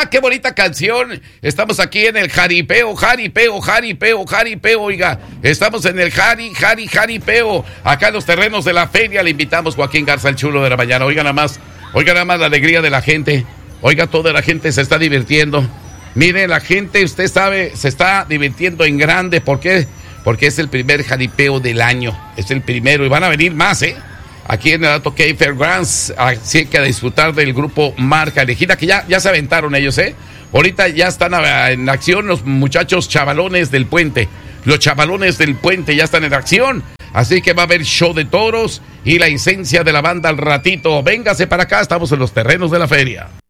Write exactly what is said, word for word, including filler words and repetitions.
Ah, qué bonita canción. Estamos aquí en el jaripeo, jaripeo, jaripeo, jaripeo, oiga. Estamos en el jari, jari, jaripeo. Acá en los terrenos de la feria le invitamos Joaquín Garza, el chulo de la mañana. Oiga nada más, oiga nada más la alegría de la gente. Oiga, toda la gente se está divirtiendo. Mire, la gente, usted sabe, se está divirtiendo en grande. ¿Por qué? Porque es el primer jaripeo del año. Es el primero y van a venir más, ¿eh? Aquí en el Alto Cay Fairgrounds, así que a disfrutar del grupo Marca Elegida, que ya, ya se aventaron ellos, ¿eh? Ahorita ya están en acción los muchachos chavalones del puente. Los chavalones del puente ya están en acción. Así que va a haber show de toros y la esencia de la banda al ratito. Véngase para acá, estamos en los terrenos de la feria.